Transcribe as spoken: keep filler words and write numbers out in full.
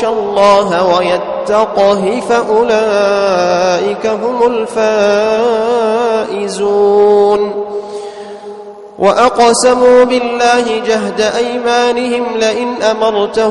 الله ويتقه فأولئك هم الفائزون. وأقسموا بالله جهد أيمانهم لئن أمرتهم